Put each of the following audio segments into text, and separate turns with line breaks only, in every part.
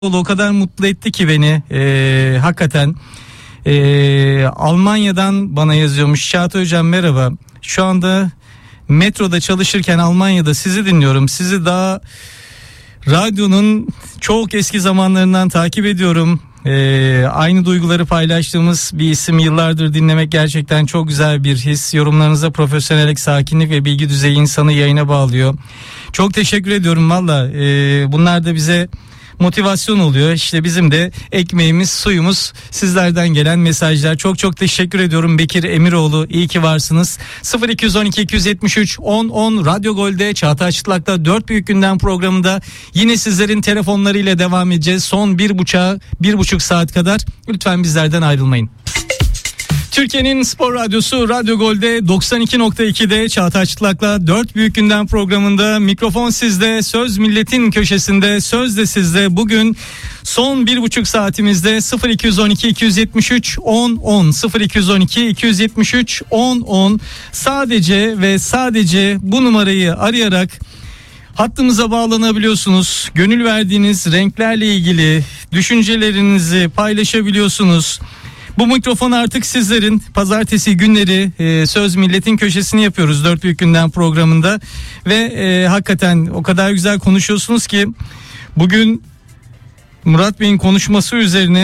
O kadar mutlu etti ki beni hakikaten. Almanya'dan bana yazıyormuş. Çağatay Hocam merhaba. Şu anda metroda çalışırken Almanya'da sizi dinliyorum. Sizi daha radyonun çok eski zamanlarından takip ediyorum. Aynı duyguları paylaştığımız bir isim, yıllardır dinlemek gerçekten çok güzel bir his. Yorumlarınızda profesyonellik, sakinlik ve bilgi düzeyi insanı yayına bağlıyor. Çok teşekkür ediyorum valla. Bunlar da bize motivasyon oluyor. İşte bizim de ekmeğimiz, suyumuz sizlerden gelen mesajlar. Çok çok teşekkür ediyorum Bekir Emiroğlu. İyi ki varsınız. 0212 273 10 Radyo Gol'de Çağatay Çıtlak'ta 4 Büyük Gündem programında yine sizlerin telefonlarıyla devam edeceğiz. Son 1,5 saat kadar. Lütfen bizlerden ayrılmayın. Türkiye'nin spor radyosu Radyo Gol'de 92.2'de Çağatay Çıtlak'la 4 Büyük Gündem programında mikrofon sizde, söz milletin köşesinde, söz de sizde. Bugün son 1,5 saatimizde 0212 273 10 0212 273 10 sadece ve sadece bu numarayı arayarak hattımıza bağlanabiliyorsunuz. Gönül verdiğiniz renklerle ilgili düşüncelerinizi paylaşabiliyorsunuz. Bu mikrofon artık sizlerin. Pazartesi günleri Söz Milletin Köşesini yapıyoruz 4 Büyük Gündem programında ve hakikaten o kadar güzel konuşuyorsunuz ki bugün Murat Bey'in konuşması üzerine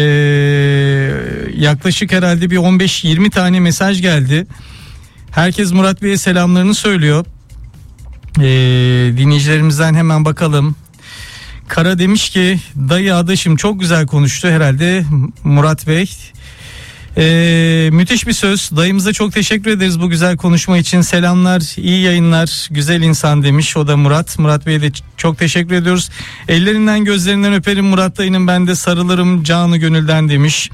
yaklaşık herhalde bir 15-20 tane mesaj geldi. Herkes Murat Bey'e selamlarını söylüyor. Dinleyicilerimizden hemen bakalım. Kara demiş ki dayı adaşım çok güzel konuştu herhalde Murat Bey. Müthiş bir söz. Dayımıza çok teşekkür ederiz bu güzel konuşma için. Selamlar, iyi yayınlar, güzel insan demiş. O da Murat. Murat Bey'e de çok teşekkür ediyoruz. Ellerinden gözlerinden öperim Murat dayının, ben de sarılırım canı gönülden demiş.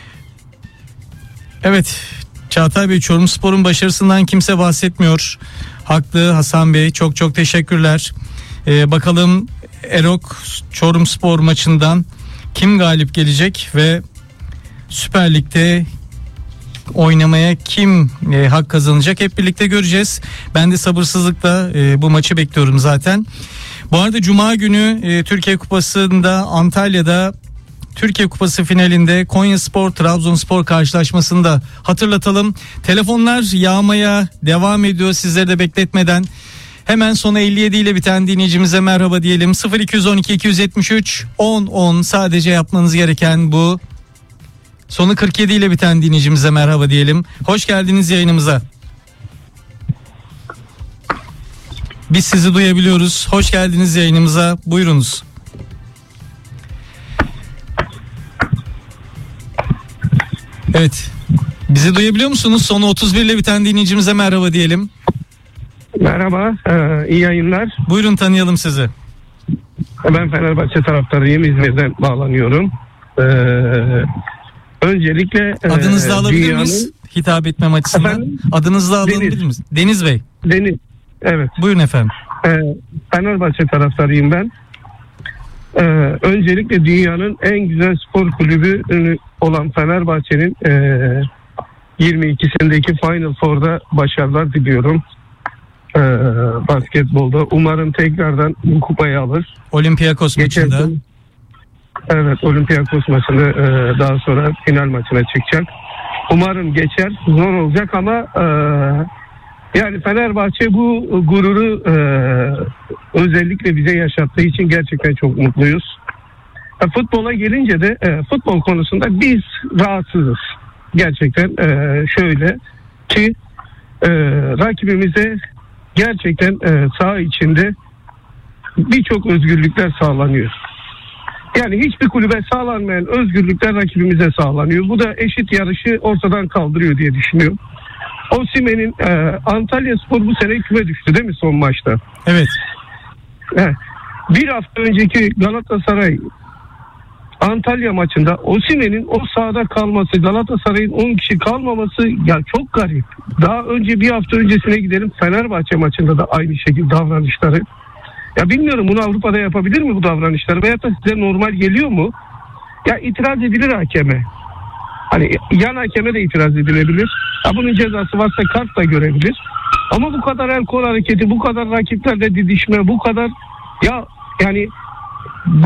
Evet, Çağatay Bey, Çorumspor'un başarısından kimse bahsetmiyor. Haklı Hasan Bey, çok çok teşekkürler. Bakalım Erok Çorumspor maçından kim galip gelecek ve Süper Lig'de oynamaya kim hak kazanacak, hep birlikte göreceğiz. Ben de sabırsızlıkla bu maçı bekliyorum zaten. Bu arada Cuma günü Türkiye Kupası'nda Antalya'da Türkiye Kupası finalinde Konyaspor Trabzonspor karşılaşmasını da hatırlatalım. Telefonlar yağmaya devam ediyor, sizleri de bekletmeden. Hemen sona 57 ile biten dinleyicimize merhaba diyelim. 0212 273 10 sadece yapmanız gereken bu. Sonu 47 ile biten dinleyicimize merhaba diyelim. Hoş geldiniz yayınımıza. Biz sizi duyabiliyoruz. Hoş geldiniz yayınımıza. Buyurunuz. Evet. Bizi duyabiliyor musunuz? Sonu 31 ile biten dinleyicimize merhaba diyelim.
Merhaba, iyi yayınlar.
Buyurun, tanıyalım sizi.
Ben Fenerbahçe taraftarıyım, İzmir'den bağlanıyorum. Öncelikle
adınızı da alabilir miyiz? Hitap etmem açısından. Efendim? Adınızı da alabilir miyiz? Deniz Bey.
Deniz, evet.
Buyurun efendim.
Fenerbahçe taraftarıyım ben. Öncelikle dünyanın en güzel spor kulübü olan Fenerbahçe'nin 22'sindeki Final Four'da başarılar diliyorum. Basketbolda. Umarım tekrardan bu kupayı alır.
Olympiakos maçında.
Evet, Olympiakos maçında daha sonra final maçına çıkacak. Umarım geçer. Zor olacak ama yani Fenerbahçe bu gururu özellikle bize yaşattığı için gerçekten çok mutluyuz. Futbola gelince de futbol konusunda biz rahatsızız. Gerçekten şöyle ki rakibimize gerçekten saha içinde birçok özgürlükler sağlanıyor. Yani hiçbir kulübe sağlanmayan özgürlükler rakibimize sağlanıyor. Bu da eşit yarışı ortadan kaldırıyor diye düşünüyorum. Osimhen'in Antalyaspor bu sene küme düştü değil mi son maçta?
Evet.
Bir hafta önceki Galatasaray Antalya maçında Osimhen'in o sahada kalması, Galatasaray'ın 10 kişi kalmaması ya çok garip. Daha önce bir hafta öncesine gidelim, Fenerbahçe maçında da aynı şekilde davranışları. Ya bilmiyorum, bunu Avrupa'da yapabilir mi bu davranışları veya da size normal geliyor mu? Ya itiraz edilir hakeme. Hani yan hakeme de itiraz edilebilir. Ya bunun cezası varsa kart da görebilir. Ama bu kadar el kol hareketi, bu kadar rakiplerle didişme, bu kadar ya yani